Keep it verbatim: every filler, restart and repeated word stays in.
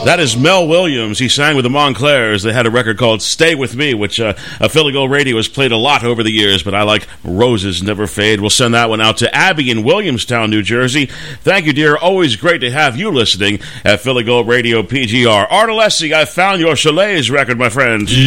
That is Mel Williams. He sang with the Montclairs. They had a record called Stay With Me, which uh, a Philly Gold Radio has played a lot over the years, but I like Roses Never Fade. We'll send that one out to Abby in Williamstown, New Jersey. Thank you, dear. Always great to have you listening at Philly Gold Radio P G R. Art Alessi, I found your Chalet's record, my friend.